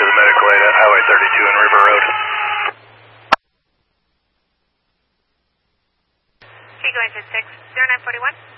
to the medical aid at Highway 32 and River Road. Going to 60941.